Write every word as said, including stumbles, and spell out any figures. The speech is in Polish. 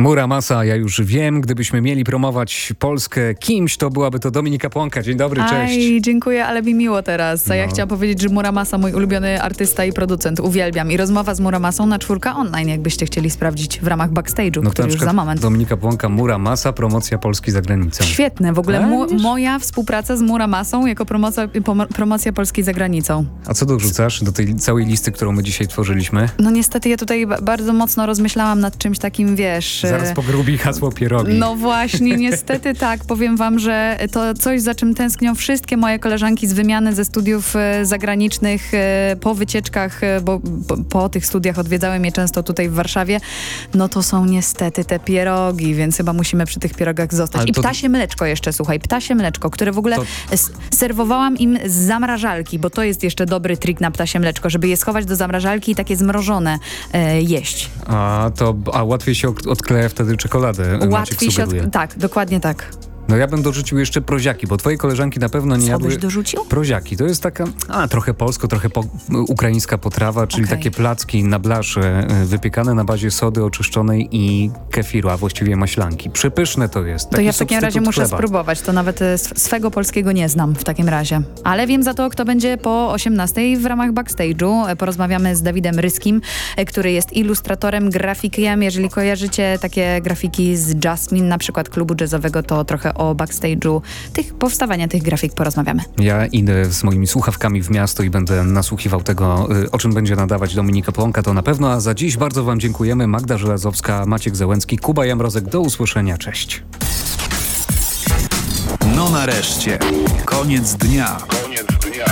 Muramasa, ja już wiem, gdybyśmy mieli promować Polskę kimś, to byłaby to Dominika Płonka. Dzień dobry, cześć. Aj, dziękuję, ale mi miło teraz. A ja No. chciałam powiedzieć, że Muramasa, mój ulubiony artysta i producent, uwielbiam. I rozmowa z Muramasą na czwórka online, jakbyście chcieli sprawdzić w ramach backstage'u, No to który na już za moment. Dominika Płonka, Muramasa, promocja Polski za granicą. Świetne, w ogóle A, mu, widzisz? moja współpraca z Muramasą jako promocja, pom- promocja Polski za granicą. A co dorzucasz do tej całej listy, którą my dzisiaj tworzyliśmy? No niestety ja tutaj ba- bardzo mocno rozmyślałam nad czymś takim, wiesz... Zaraz e, pogrubi hasło pierogi. No właśnie, niestety tak. Powiem wam, że to coś, za czym tęsknią wszystkie moje koleżanki z wymiany ze studiów e, zagranicznych e, po wycieczkach, e, bo po, po tych studiach odwiedzały je często tutaj w Warszawie, no to są niestety te pierogi, więc chyba musimy przy tych pierogach zostać. Ale I to- ptasie mleczko jeszcze, słuchaj, ptasie mleczko, które w ogóle To- s- serwowałam im z zamrażalki, bo to jest jeszcze dobry trik na ptasie mleczko, żeby je schować do zamrażalki i takie zmrożone e, jeść. A to a łatwiej się od- odkleja wtedy czekoladę. Maciek Łatwiej się... sugeruje. Od... Tak, dokładnie tak. No ja bym dorzucił jeszcze proziaki, bo twoje koleżanki na pewno nie Co jadły... byś dorzucił? Proziaki. To jest taka, a trochę polsko, trochę po, ukraińska potrawa, czyli Okej. takie placki na blasze, y, wypiekane na bazie sody oczyszczonej i kefiru, a właściwie maślanki. Przepyszne to jest. To Taki ja w takim razie substytut muszę chleba. spróbować. To nawet e, sw- swego polskiego nie znam w takim razie. Ale wiem za to, kto będzie po osiemnastej w ramach backstage'u. E, Porozmawiamy z Dawidem Ryskim, e, który jest ilustratorem, grafikiem. Jeżeli kojarzycie takie grafiki z Jasmine, na przykład klubu jazzowego, to trochę o backstage'u tych, powstawania tych grafik porozmawiamy. Ja idę z moimi słuchawkami w miasto i będę nasłuchiwał tego, y, o czym będzie nadawać Dominika Płonka, to na pewno. A za dziś bardzo wam dziękujemy. Magda Żelazowska, Maciek Załęcki, Kuba Jamrozek. Do usłyszenia. Cześć. No nareszcie, koniec dnia.